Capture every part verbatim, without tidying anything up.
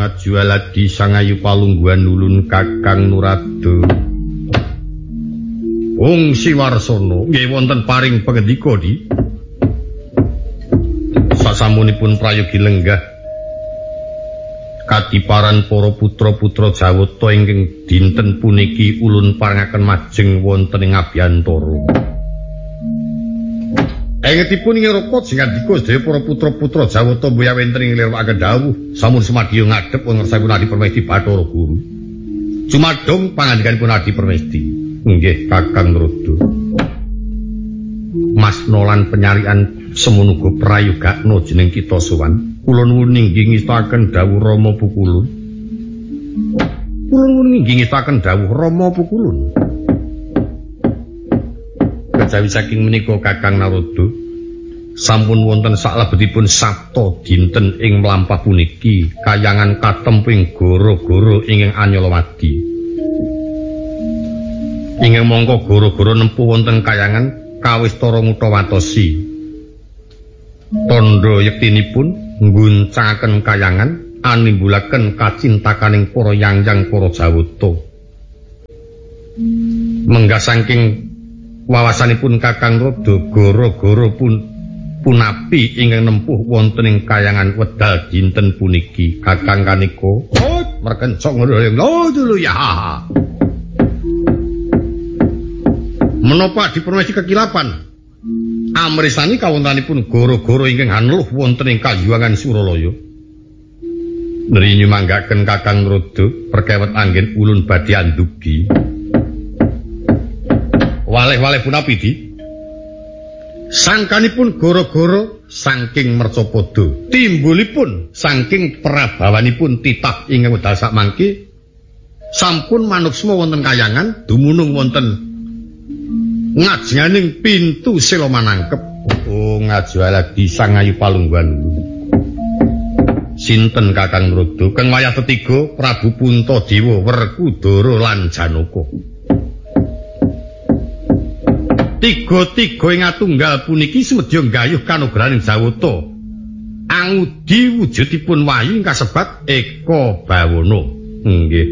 ngajualadi sangayu palungguhan ulun Kakang Nurado. Wong Siwarsana nggih wonten paring pangendika di. Sasampunipun prayogi lenggah kadiparan para putra-putra Jawata ingkang dinten puniki ulun paringaken majeng wonten ing Abiyantara. Engetipun ing Raka jingandika sedaya para putra-putra Jawata mboya wenten ing lirwakaken dawuh sampun semadya ngadhep wonten ngersapun Adi Permesti Bathara Guru. Jumadong pangandikanipun Adi Permesti. Nggih Kakang Nurada. Mas Nolan penyarian semunuga prayogakna jeneng kita sowan. Kula nuwun inggih ngestaken dawuh Rama Pukulun. Kula nuwun inggih ngestaken dawuh Rama Pukulun. Kejawi saking menika Kakang Narada sampun wonten salebetipun sabta dinten ing mlampah puniki kayangan katemping goro-goro ingkang Anyalawadi. Ingkang mangka goro-goro nempuh wonten kayangan kawistara Ngutawatosi. Tandha yektinipun ngguncangaken kayangan animbulaken kacintakaning para yangjang para Jawata. Menggah saking wawasanipun Kakang Nurada goro-goro pun punapi ingkang nempuh wonten ing kayangan wedal dinten puniki Kakang Kanika merkencong lho ya. Menapa dipermesti kekilapan amrisani kawontenanipun goro-goro ingkang haneluh wonten ing kayuwangan Suralaya. Nri nyumanggaken Kakang Nurada perkawet anggen ulun badhe andugi. Waleh-waleh punapi di sangkanipun goro-goro saking Mercapada, timbulipun saking prabawanipun titah ingkang wedal sakmangke sampun manuksma wonten kayangan dumunung wonten ngajenganing pintu sela manangkep. Oh ngajualadi sangayu palungguhan ulun. Sinten Kakang Nurada? Kang wayah ketiga Prabu Puntadewa, Werkudara lan Janaka. Tiga-tiga ing atunggal puniki semedya nggayuh kanugrahaning Jawata. Angudi wujudipun wahyu kasebat Eka Bawana. Nggih.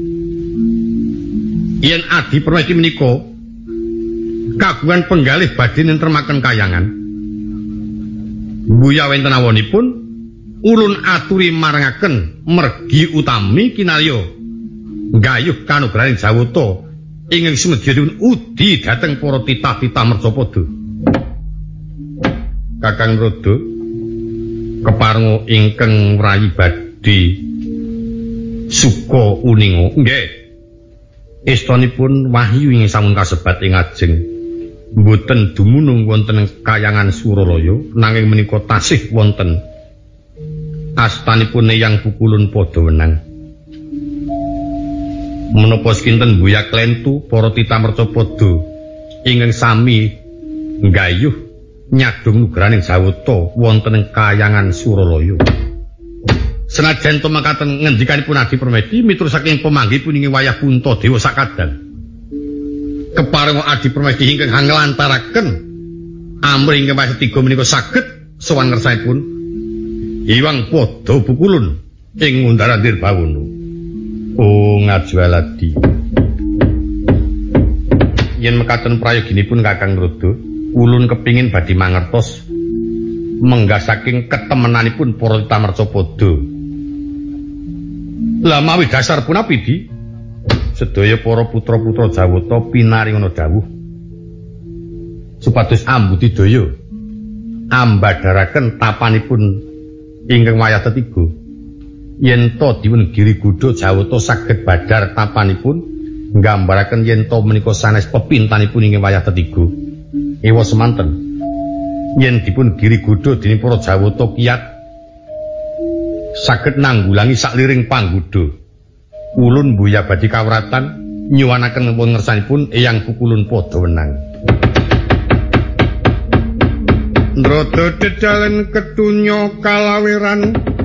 Yen Adi Permesti menika kagungan penggalih badhe nentremaken kayangan. Mbuya wenten awonipun ulun aturi marangaken mergi utami kinarya nggayuh kanugrahaning Jawata ingkang semedyanipun udi dhateng para titah-titah Mercapada. Kakang Nurada keparenga ingkang wrayi badhe suka uninga. Nggih. Estanipun wahyu ingkang sampun kasebat ing ajeng mboten dumunung wonten kayangan Suralaya nanging menika tasih wonten astanipun Eyang Pukulun padha wenang. Menapa sekinten Buya Klentu para titah Mercapada ingkang sami nggayuh nyadong nugrahaning Jawata wonten ing kayangan Suralaya. Senajan to makaten ngendikanipun Adi Permesti miturut saking pamanggihipun ing wayah Puntadewa sakadang. Keparenga Adi Permesti ingkang nglantaraken amri ingkang wayah tiga menika saged sowan ngersanipun Hyang Pada Pukulun ing Undara Nirbawana. Oh ngajualadi. Yen mekaten prayoginipun Kakang Nurada, ulun kepingin badhe mangertos menggah saking ketemenanipun para titah Mercapada. Lah mawi dasar punapi di sedaya para putra-putra Jawata pinaringana dawuh supados Ambudidaya ambadharaken tapanipun ingkang wayah ketiga. Yen to diwen Giriguda Jawata saged badhar tapanipun nggambaraken yen to menika sanes pepintanipun ing wayah ketiga. Ewa semanten yen dipun Giriguda dening para Jawata kiyat saged nanggulangi sakliring panggoda. Ulun mbuya badhe kawratan nyuwanaken wonten ngersanipun Eyang Pukulun padha wenang. Ndrada dedalen ketunya kalaweran